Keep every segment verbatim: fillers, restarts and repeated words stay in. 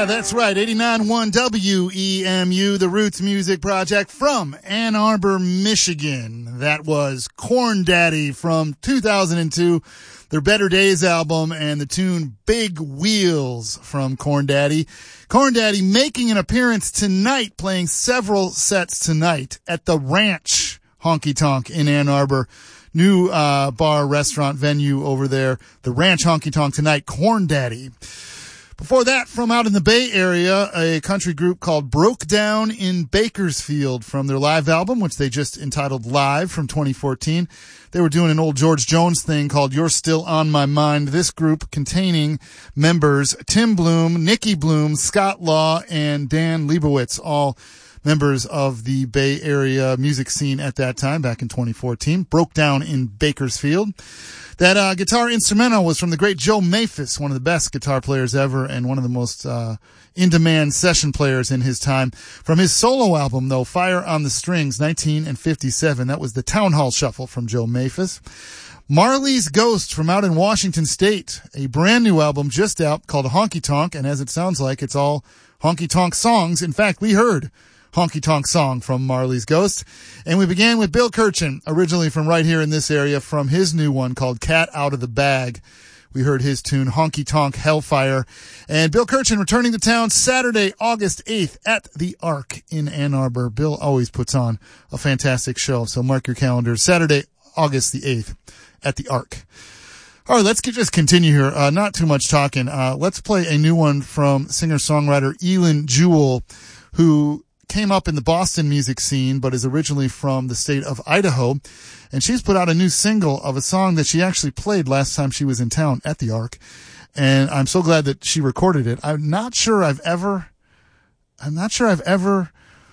Yeah, that's right. eighty-nine point one W E M U, the Roots Music Project from Ann Arbor, Michigan. That was Corn Daddy from two thousand two, their Better Days album, and the tune Big Wheels from Corn Daddy. Corn Daddy making an appearance tonight, playing several sets tonight at the Ranch Honky Tonk in Ann Arbor. New uh bar, restaurant, venue over there. The Ranch Honky Tonk tonight, Corn Daddy. Before that, from out in the Bay Area, a country group called Broke Down in Bakersfield from their live album, which they just entitled Live from twenty fourteen. They were doing an old George Jones thing called You're Still on My Mind. This group containing members Tim Bloom, Nikki Bloom, Scott Law, and Dan Leibowitz, all members of the Bay Area music scene at that time, back in twenty fourteen. Broke Down in Bakersfield. That uh, guitar instrumental was from the great Joe Maphis, one of the best guitar players ever and one of the most uh, in-demand session players in his time. From his solo album, though, Fire on the Strings, nineteen fifty-seven, that was the Town Hall Shuffle from Joe Maphis. Marley's Ghost from out in Washington State, a brand new album just out called Honky Tonk, and as it sounds like, it's all honky tonk songs. In fact, we heard Honky Tonk Song from Marley's Ghost. And we began with Bill Kirchen, originally from right here in this area, from his new one called Cat Out of the Bag. We heard his tune, Honky Tonk Hellfire. And Bill Kirchen returning to town Saturday, August eighth at the Arc in Ann Arbor. Bill always puts on a fantastic show, so mark your calendars. Saturday, August the eighth at the Arc. All right, let's get, just continue here. Uh, not too much talking. Uh, let's play a new one from singer-songwriter Eilen Jewell, who came up in the Boston music scene, but is originally from the state of Idaho. And she's put out a new single of a song that she actually played last time she was in town at the Arc. And I'm so glad that she recorded it. I'm not sure I've ever, I'm not sure I've ever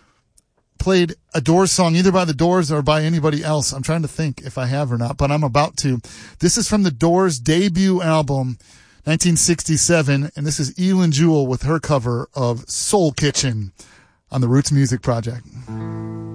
played a Doors song, either by the Doors or by anybody else. I'm trying to think if I have or not, but I'm about to. This is from the Doors' debut album, nineteen sixty-seven, and this is Eilen Jewell with her cover of Soul Kitchen on the Roots Music Project.